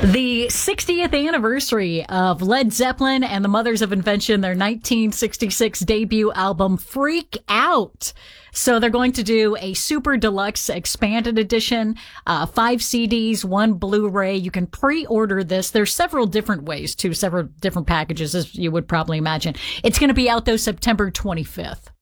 The 60th anniversary of Led Zeppelin and the Mothers of Invention, their 1966 debut album, Freak Out. So they're going to do a super deluxe expanded edition, 5 CDs, 1 Blu-ray. You can pre-order this. There's several different ways to several different packages, as you would probably imagine. It's going to be out, though, September 25th.